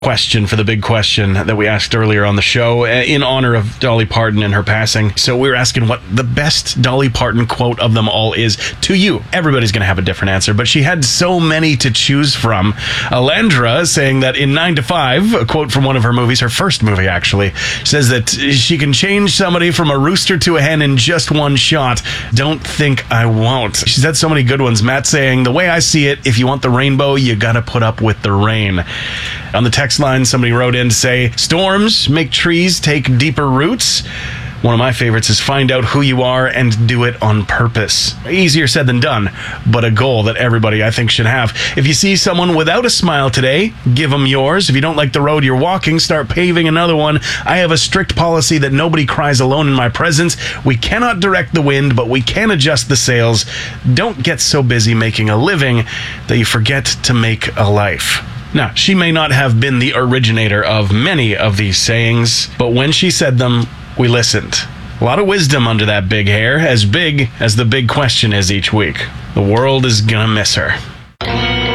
question for the big question that we asked earlier on the show in honor of Dolly Parton and her passing. So we were asking what the best Dolly Parton quote of them all is to you. Everybody's going to have a different answer, but she had so many to choose from. Alandra saying that in 9 to 5, a quote from one of her movies, her first movie actually, says that she can change somebody from a rooster to a hen in just one shot. Don't think I won't. She's had so many good ones. Matt saying, the way I see it, if you want the rainbow, you got to put up with the rain. On the text line, somebody wrote in to say, storms make trees take deeper roots. One of my favorites is find out who you are and do it on purpose. Easier said than done, but a goal that everybody, I think, should have. If you see someone without a smile today, give them yours. If you don't like the road you're walking, start paving another one. I have a strict policy that nobody cries alone in my presence. We cannot direct the wind, but we can adjust the sails. Don't get so busy making a living that you forget to make a life. Now, she may not have been the originator of many of these sayings, but when she said them, we listened. A lot of wisdom under that big hair, as big as the big question is each week. The world is gonna miss her.